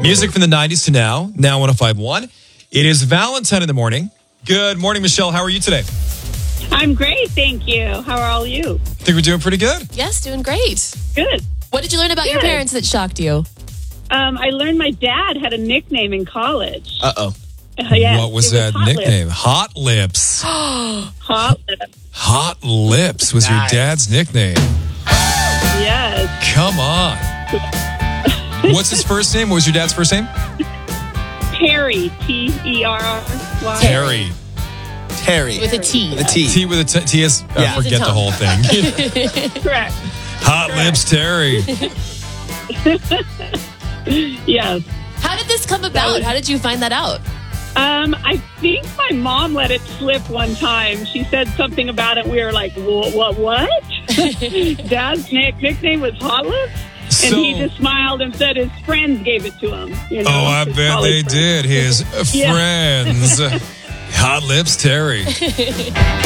Music from the 90s to now 105.1. It is Valentine in the morning. Good morning, Michelle. How are you today? I'm great, thank you. How are all you? I think we're doing pretty good. Yes, doing great. Good. What did you learn about your Good. parents that shocked you? I learned my dad had a nickname in college. Uh-oh. Yeah, What was it that Hot nickname? Hot Lips. Hot Lips. Hot Lips was Nice. your dad's nickname. Yes. Come on. What's his first name? What was your dad's first name? Terry. Terry. Terry. Terry. With a T. With a T. T with a T is, Yeah. forget the whole thing. Correct. Hot Lips Terry. Yes. How did this come about? How did you find that out? I think my mom let it slip one time. She said something about it. We were like, what? Dad's nickname was Hot Lips? And So- he just smiled and said his friends gave it to him. You know, Oh, I his bet college they friends. did. His Yeah. friends. Hot Lips Terry.